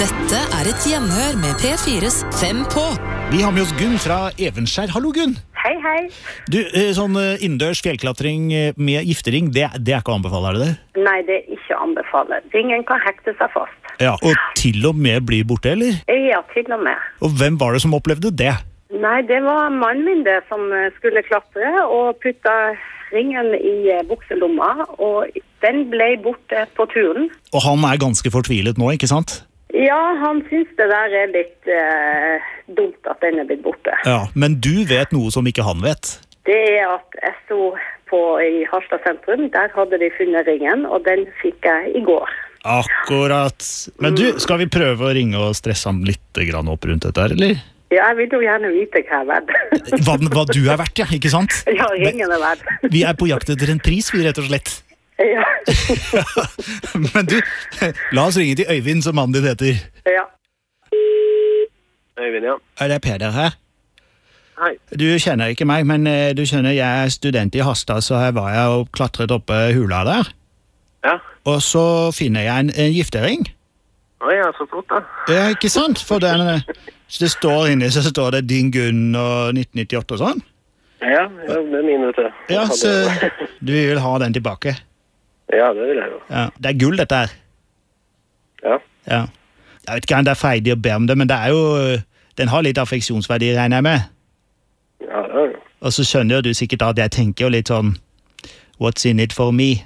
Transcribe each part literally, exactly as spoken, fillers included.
Dette er et gjenhør med P fires Fem på. Vi har med oss Gunn fra Evenskjær. Hallo, Gunn. Hei, hei. Du, sånn innendørs fjellklatring med giftering, det, det er ikke å anbefale, er det det? Nei, det er ikke å anbefale. Ringen kan hekte seg fast. Ja, og til og med bli borte, eller? Ja, til og med. Og hvem var det som opplevde det? Nei, det var mannen min det som skulle klatre og putta ringen i bukselomma, og den ble borte på turen. Og han er ganske fortvilet nå, ikke sant? Ja, han synes det der er litt eh, dumt at den er blitt borte. Ja, men du vet noe som ikke han vet. Det er at jeg sto på, i Harstad sentrum, der hadde de funnet ringen, og den fikk jeg i går. Akkurat. Men du, skal vi prøve å ringe og stresse ham litt grann opp rundt dette her, eller? Ja, jeg vil jo gjerne vite hva jeg er verdt. hva, hva du er verdt, ja, ikke sant? Ja, ringen er verdt. Vi er på jakt etter en pris, vi rett og slett. Ja. Men du, la oss ringe til Øyvind, som mannen din heter. Ja. Øyvind, ja. Er det Peder her? Hei. Du kjenner ikke meg, men eh, du skjønner, jeg er student i Harstad, så her var jeg og klatret oppe hula der. Ja. Og så finner jeg en, en giftering. Oi, ja, så flott da. Ja, ikke sant? For den, det står inne, så står det din Gunn og nitten nittiåtte og sånn. Ja, ja, det er min, vet du. Ja, så du vil ha den tilbake. Ja, det vil jeg jo. Ja, det er gull dette her. Ja. Ja. Jeg vet ikke om det er freidig å be om det, men det er jo, den har litt affeksjonsverdi, regner jeg med. Ja, det er jo. Og så skjønner jo du sikkert at jeg tenker jo litt sånn, what's in it for me?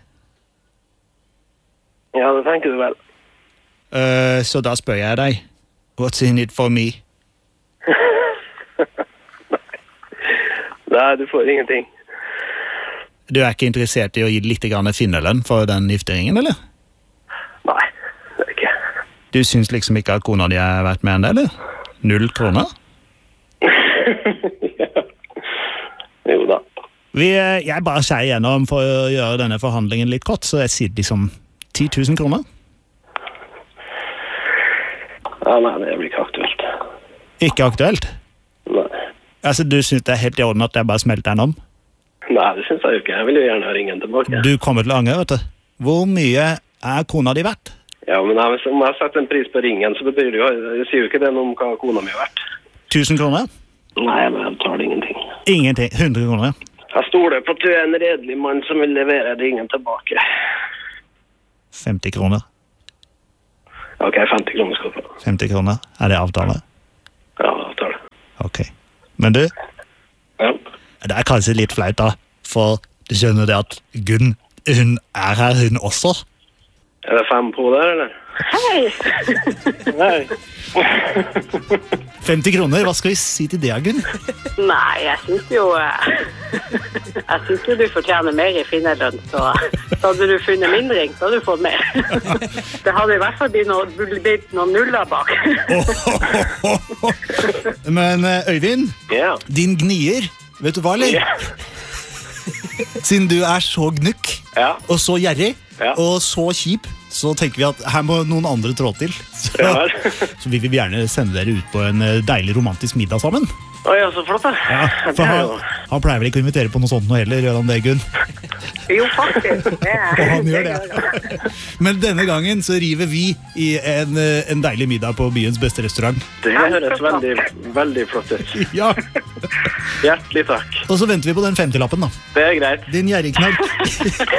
Ja, det tenker du vel. Uh, så da spør jeg deg, what's in it for me? Nei, du får ingenting. Du er ikke interessert i å gi litt grann finnerlønn for den gifteringen, eller? Nei, det er ikke. Du synes liksom ikke at kona di har vært med enn det, eller? Null kroner? Ja. Jo da. Vi, jeg bare sier igjennom for å gjøre denne forhandlingen litt kort, så jeg sier liksom ti tusen kroner. Ja, nei, det blir ikke aktuelt. Ikke aktuelt? Nei. Altså, du synes det er helt i orden at jeg bare smelter den om? Nei, det synes jeg jo ikke. Jeg vil jo gjerne ha ringen tilbake. Du kommer til å angre, vet du. Hvor mye er kona di verdt? Ja, men jeg, om jeg setter en pris på ringen, så betyr det jo, jeg sier jo ikke det noe om hva kona mi er verdt. Tusen kroner? Nei, men jeg betaler ingenting. Ingenting. Hundre kroner? Jeg stoler på at du er en redelig mann som vil levere ringen tilbake. femti kroner. Ok, femti kroner skal du få. femti kroner. Er det avtale? Ja, avtale. Ok. Men du, Ja. det er kanskje litt flaut da, for du skjønner det at Gunn, hun er her, hun også. Er det fem på der, eller? Hei! Nei. femti kroner, hva skal vi si til det, Gunn? Nei, jeg synes jo eh, Jeg synes jo du fortjener mer i finnerlønn, så så hadde du funnet min ring, så hadde du fått mer. Det hadde i hvert fall blitt noen, blitt noen nuller bak. Men eh, Øyvind, Ja. din gnier, vet du hva, eller? Ja. Siden du er så gnukk, Ja. og så gjerrig, Ja. og så kjip, så tenker vi at her må noen andre trå til. Så, Ja. så vi vil gjerne sende dere ut på en eh, deilig romantisk middag sammen. Oi, ja, så flott da. Ja, Det for er han, jo- han pleier vel ikke å invitere på noe sånt nå heller, gjør han det, Gunn? Jo, faktisk. Det er, Og han gjør det. Men denne gangen så river vi i en, eh, en deilig middag på byens beste restaurant. Det høres veldig, veldig flott ut. Ja, Hjertelig takk. og så venter vi på den femtilappen da. Det er greit. Din gjerrigknark.